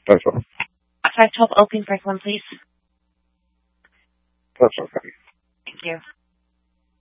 That's all. 512 Oakland, Franklin, please. That's okay. Thank you.